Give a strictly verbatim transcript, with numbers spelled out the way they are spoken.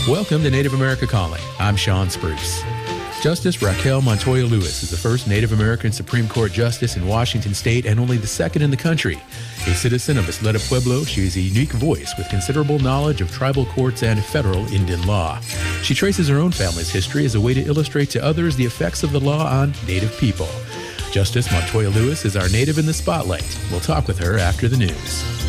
Welcome to Native America Calling. I'm Sean Spruce. Justice Raquel Montoya Lewis is the first Native American Supreme Court justice in Washington state and only the second in the country. A citizen of Isleta Pueblo, she is a unique voice with considerable knowledge of tribal courts and federal Indian law. She traces her own family's history as a way to illustrate to others the effects of the law on Native people. Justice Montoya Lewis is our Native in the Spotlight. We'll talk with her after the news.